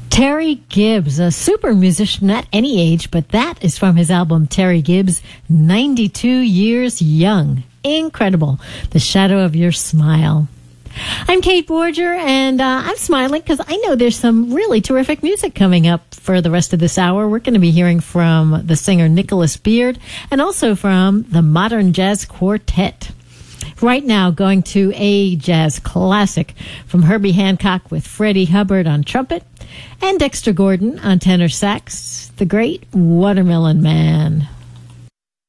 Terry Gibbs, a super musician at any age, but that is from his album Terry Gibbs, 92 Years Young. Incredible. The Shadow of Your Smile. I'm Kate Borger, and I'm smiling because I know there's some really terrific music coming up for the rest of this hour. We're going to be hearing from the singer Nicholas Beard and also from the Modern Jazz Quartet. Right now, going to a jazz classic from Herbie Hancock with Freddie Hubbard on trumpet and Dexter Gordon on tenor sax, the great Watermelon Man.